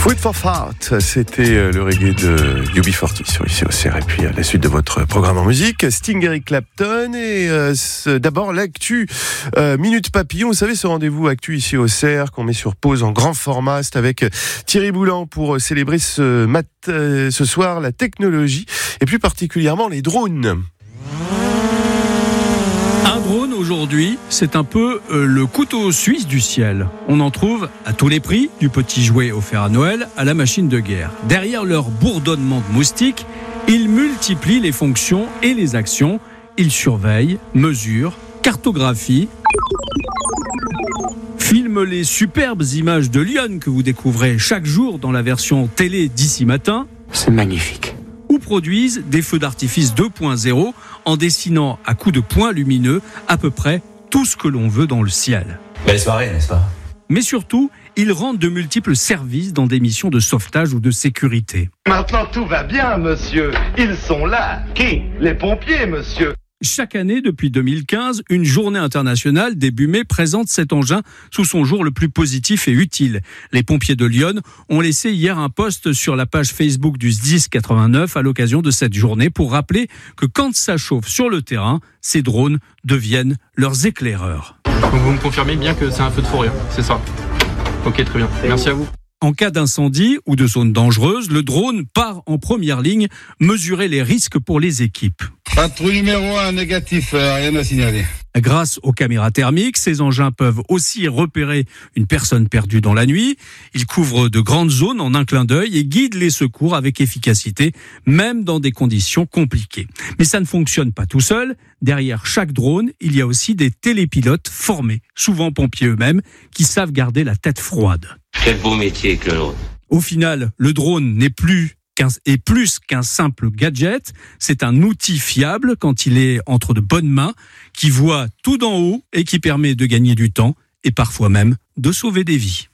Food for Thought, c'était le reggae de UB40 sur ICOCR. Et puis la suite de votre programme en musique, Sting, Eric Clapton. Et d'abord l'actu Minute Papillon. Vous savez, ce rendez-vous actu ICOCR qu'on met sur pause en grand format. C'est avec Thierry Boulan pour célébrer ce soir la technologie et plus particulièrement les drones. Un drone aujourd'hui, c'est un peu le couteau suisse du ciel. On en trouve à tous les prix, du petit jouet offert à Noël à la machine de guerre. Derrière leur bourdonnement de moustiques, ils multiplient les fonctions et les actions. Ils surveillent, mesurent, cartographient, filment les superbes images de Lyon que vous découvrez chaque jour dans la version télé d'ici matin. C'est magnifique. Ou produisent des feux d'artifice 2.0 en dessinant à coups de points lumineux à peu près tout ce que l'on veut dans le ciel. Belle soirée, n'est-ce pas ? Mais surtout, ils rendent de multiples services dans des missions de sauvetage ou de sécurité. Maintenant tout va bien, monsieur. Ils sont là. Qui ? Les pompiers, monsieur. Chaque année, depuis 2015, une journée internationale début mai présente cet engin sous son jour le plus positif et utile. Les pompiers de Lyon ont laissé hier un post sur la page Facebook du SDIS 89 à l'occasion de cette journée pour rappeler que quand ça chauffe sur le terrain, ces drones deviennent leurs éclaireurs. Donc vous me confirmez bien que c'est un feu de forêt, c'est ça ? Ok, très bien. Merci à vous. En cas d'incendie ou de zone dangereuse, le drone part en première ligne mesurer les risques pour les équipes. Patrouille numéro 1, négatif, rien à signaler. Grâce aux caméras thermiques, ces engins peuvent aussi repérer une personne perdue dans la nuit. Ils couvrent de grandes zones en un clin d'œil et guident les secours avec efficacité, même dans des conditions compliquées. Mais ça ne fonctionne pas tout seul. Derrière chaque drone, il y a aussi des télépilotes formés, souvent pompiers eux-mêmes, qui savent garder la tête froide. Quel beau métier que le nôtre. Au final, le drone n'est plus qu'un simple gadget. C'est un outil fiable quand il est entre de bonnes mains, qui voit tout d'en haut et qui permet de gagner du temps et parfois même de sauver des vies.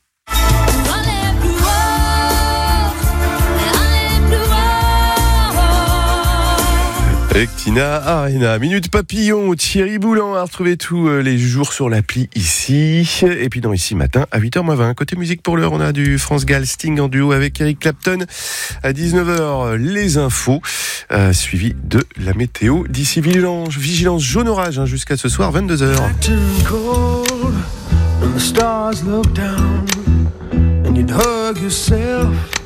Avec Tina Arena, Minute Papillon, Thierry Boulan a retrouvé tous les jours sur l'appli ici. Et puis dans Ici Matin à 8h20. Côté musique pour l'heure, on a du France Gall Sting en duo avec Eric Clapton. À 19h, les infos, suivi de la météo. D'ici vigilance jaune orage jusqu'à ce soir, 22h. And the stars look down and you'd hug yourself